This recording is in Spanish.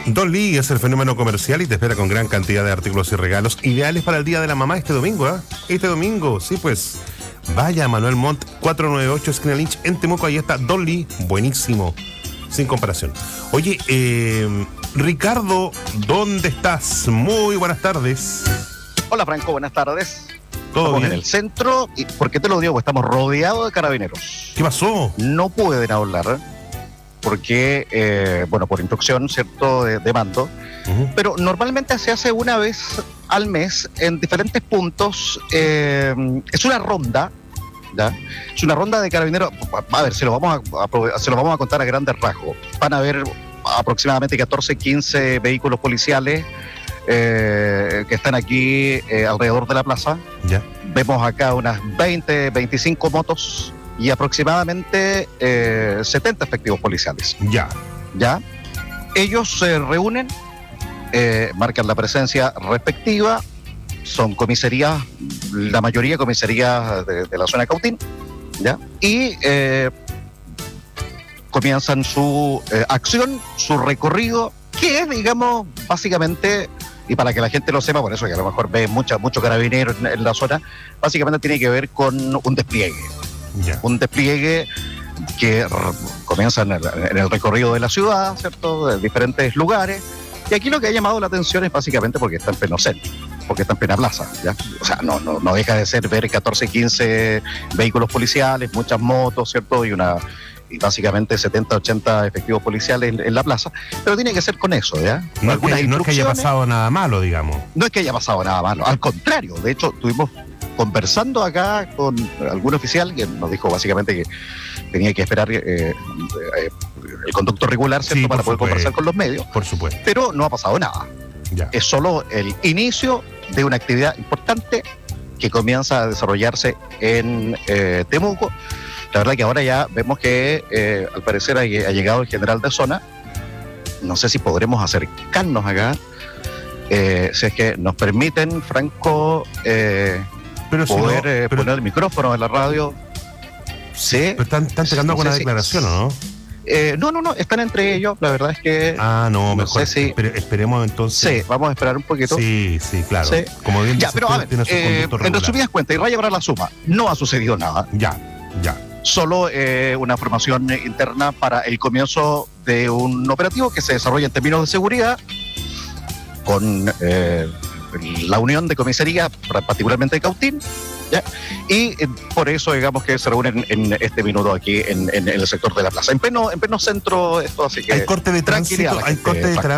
Dolly es el fenómeno comercial y te espera con gran cantidad de artículos y regalos ideales para el Día de la Mamá este domingo, ¿eh? Este domingo, sí pues. Vaya a Manuel Montt 498 esquina Lynch en Temuco, ahí está Dolly, buenísimo, sin comparación. Oye, Ricardo, ¿dónde estás? Muy buenas tardes. Hola Franco, buenas tardes. ¿Todo Estamos bien? en el centro, y ¿por qué te lo digo? Pues estamos rodeados de carabineros. ¿Qué pasó? No pueden hablar porque, por instrucción, ¿cierto?, de mando, pero normalmente se hace una vez al mes en diferentes puntos. Es una ronda, ¿ya? Es una ronda de carabineros. A ver, se lo vamos a contar a grandes rasgos. Van a haber aproximadamente 14, 15 vehículos policiales que están aquí alrededor de la plaza. Ya. Vemos acá unas 20, 25 motos y aproximadamente 70 efectivos policiales. ¿Ya? Ellos se reúnen, marcan la presencia respectiva, son comisarías, la mayoría comisarías de la zona de Cautín, ¿ya? Y comienzan su acción, su recorrido, que es, digamos, básicamente, y para que la gente lo sepa, por eso que a lo mejor ve muchos carabineros en la zona, básicamente tiene que ver con un despliegue. Ya. Un despliegue que comienza en el recorrido de la ciudad, ¿cierto?, de diferentes lugares. Y aquí lo que ha llamado la atención es básicamente porque está en pleno centro, porque está en plena plaza, ¿ya? O sea, no deja de ser ver 14, 15 vehículos policiales, muchas motos, ¿cierto?, y básicamente 70, 80 efectivos policiales en la plaza, pero tiene que ser con eso, ¿ya? No es que haya pasado nada malo, digamos. No es que haya pasado nada malo, al contrario. De hecho, estuvimos conversando acá con algún oficial que nos dijo básicamente que tenía que esperar el conducto regular, ¿cierto?, Sí, para poder conversar con los medios. Por supuesto. Pero no ha pasado nada. Ya. Es solo el inicio de una actividad importante que comienza a desarrollarse en Temuco. La verdad que ahora ya vemos que al parecer ha llegado el general de zona. No sé si podremos acercarnos acá, si es que nos permiten, Franco, Pero poder poner el micrófono en la radio. Sí. Pero están pegando alguna declaración, ¿o no? No, están entre ellos. La verdad es que No, mejor. sé si... Esperemos entonces. Sí, vamos a esperar un poquito. Sí, claro. Sí. Como bien Ya, dice pero a usted, ver, tiene su conducto en regular. resumidas cuentas, y raya para la suma, no ha sucedido nada. Ya. Solo una formación interna para el comienzo de un operativo que se desarrolla en términos de seguridad con la unión de comisaría, particularmente de Cautín, ¿ya? Y por eso, digamos, que se reúnen en este minuto aquí en el sector de la plaza, en pleno centro, esto, así que Hay corte de tránsito, tranquilidad a la gente, Franco.